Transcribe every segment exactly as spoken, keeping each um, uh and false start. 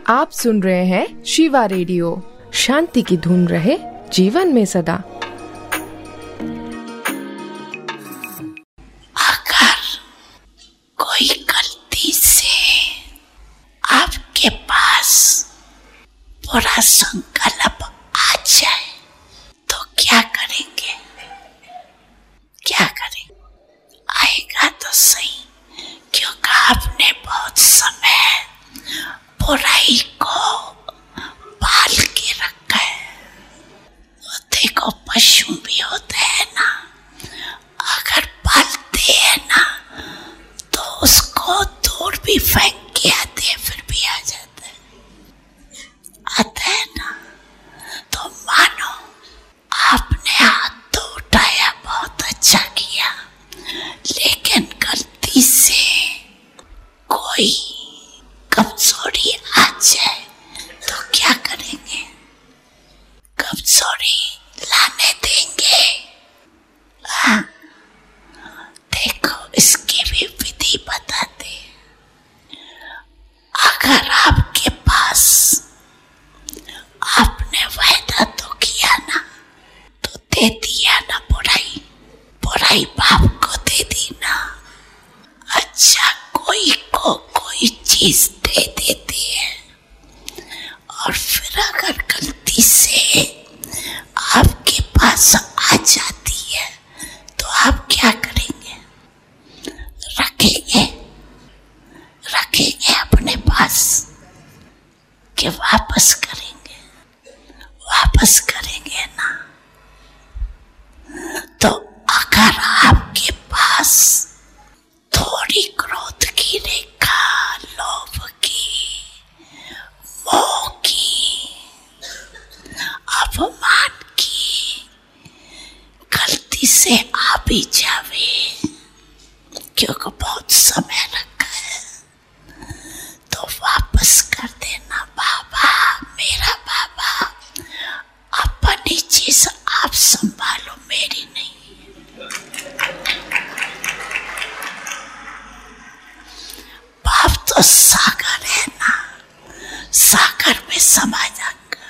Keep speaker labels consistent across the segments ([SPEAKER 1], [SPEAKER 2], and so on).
[SPEAKER 1] आप सुन रहे हैं शिवा रेडियो। शांति की धुन रहे जीवन में सदा।
[SPEAKER 2] अगर कोई गलती से आपके पास बुरा संकल्प आ जाए तो क्या करेंगे? क्या करेंगे? आएगा तो सही, क्योंकि आपने बहुत समय बुराई को पाल के रखा है। तो देखो, पशु भी होते हैं ना, अगर पालते हैं ना तो उसको दूर भी फेंक के आते हैं, फिर भी आ जाते हैं आते हैं ना। तो मानो आपने हाथ तो उठाया, बहुत अच्छा किया, लेकिन गलती से कोई कमजोरी आ जाए तो क्या करेंगे? कमजोरी लाने देंगे? हाँ, देखो इसकी भी विधि बताते हैं। अगर आपके पास आपने वायदा तो किया ना, तो दे दिया ना बुराई, बुराई बाप को दे दी ना। अच्छा, कोई को कोई चीज दे देती है और फिर अगर गलती से आपके पास आ जाती है तो आप क्या करेंगे? रखेंगे रखेंगे अपने पास कि वापस करेंगे? वापस करेंगे ना। तो अगर आपके पास थोड़ी क्रोध की रेखा, लोभ की, मोह की, अपमान की गलती से आ भी जावे, क्योंकि बहुत समय रखा है, तो वापस कर देना। बाबा, मेरा बाबा, अपनी चीज आप संभालो, मेरी नहीं। बाप तो सागर है ना, सागर में समा जाकर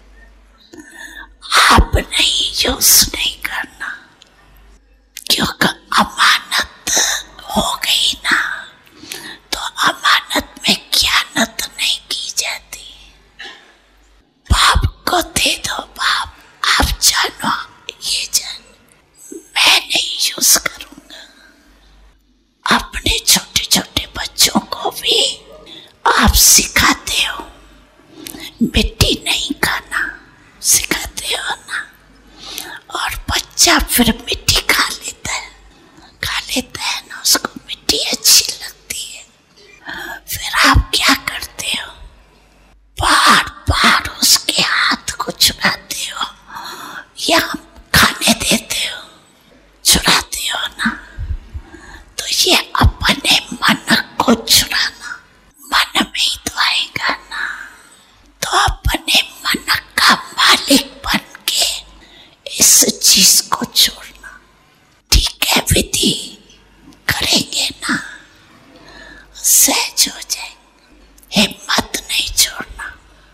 [SPEAKER 2] आप नहीं यूज नहीं करना, क्योंकि अमानत हो गई ना, तो अमानत में खयानत नहीं की जाती। बाप को दे दो, बाप आप जानो, ये जान, मैं नहीं यूज करूंगा। अपने छोटे छोटे बच्चों को भी आप सिखाते हो मिट्टी नहीं खाना, सिखाते हो ना, और बच्चा फिर मिट्टी खा लेता है, खा लेता है ना, उसको मिट्टी अच्छी लगती है। फिर आप क्या करते हो? बार बार उसके हाथ को चुराते हो या खाने देते हो, चुराते हो ना। तो ये अपने मन को चुराना, मन में ही तो आएगा ना। तो अपने मन का मालिक बन के इस चीज को छोड़ना, ठीक है? विधि करेंगे ना, सहज हो जाएंगे। हिम्मत नहीं छोड़ना।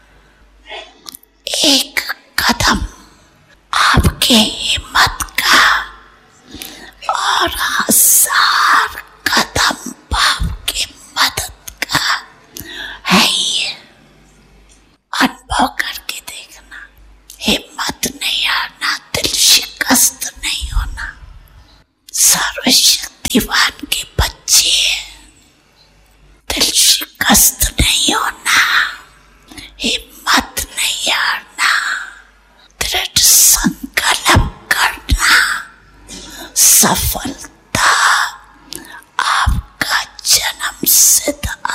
[SPEAKER 2] एक कदम आपके हिम्मत का और हजार कदम बाप के मदद का है। ये अनुभव करके देखना। हिम्मत नहीं हारना, दिल शिकस्त नहीं होना। सर्वशक्तिवान के बच्चे हैं, दिल शिकस्त नहीं होना, हिम्मत नहीं हारना, दृढ़ संकल्प करना। सफलता आपका जन्म सिद्ध